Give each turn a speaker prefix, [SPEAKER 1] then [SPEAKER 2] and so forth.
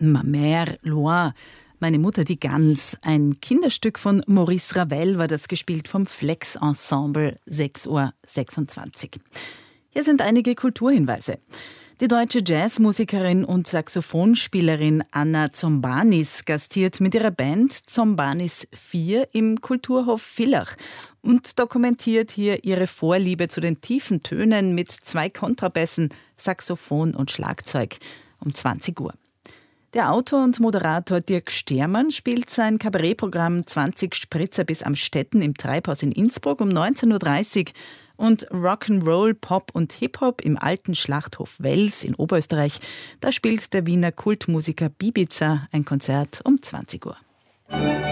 [SPEAKER 1] Ma mère Loire, meine Mutter die Gans. Ein Kinderstück von Maurice Ravel war das, gespielt vom Flex Ensemble, 6:26 Uhr. Hier sind einige Kulturhinweise. Die deutsche Jazzmusikerin und Saxophonspielerin Anna Zombanis gastiert mit ihrer Band Zombanis 4 im Kulturhof Villach und dokumentiert hier ihre Vorliebe zu den tiefen Tönen mit 2 Kontrabässen, Saxophon und Schlagzeug um 20 Uhr. Der Autor und Moderator Dirk Stermann spielt sein Kabarettprogramm 20 Spritzer bis Amstetten im Treibhaus in Innsbruck um 19:30 Uhr und Rock'n'Roll, Pop und Hip-Hop im alten Schlachthof Wels in Oberösterreich. Da spielt der Wiener Kultmusiker Bibiza ein Konzert um 20 Uhr.